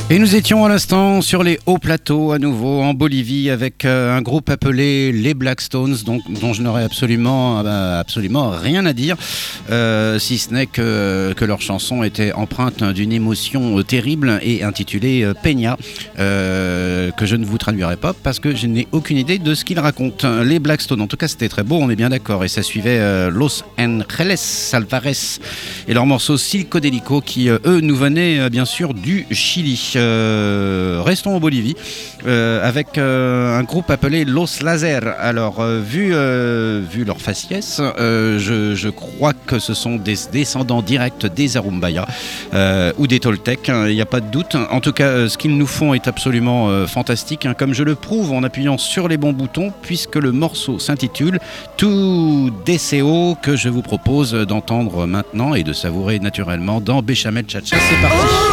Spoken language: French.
Et nous étions à l'instant sur les hauts plateaux, à nouveau en Bolivie, avec un groupe appelé les Black Stones, dont je n'aurais absolument rien à dire, si ce n'est que leur chanson était empreinte d'une émotion terrible et intitulée Peña, que je ne vous traduirai pas parce que je n'ai aucune idée de ce qu'ils racontent. Les Black Stones, en tout cas c'était très beau, on est bien d'accord, et ça suivait Los Angeles Alvarez et leur morceau Psicodélico qui eux nous venaient bien sûr du Chili. Restons en Bolivie avec un groupe appelé Los Laser. Alors vu leur faciès, je crois que ce sont des descendants directs des Arumbaya ou des Toltecs, il n'y a pas de doute. En tout cas, ce qu'ils nous font est absolument fantastique, comme je le prouve en appuyant sur les bons boutons, puisque le morceau s'intitule Tu Deseo, que je vous propose d'entendre maintenant et de savourer naturellement dans Béchamel Cha-Cha. C'est parti.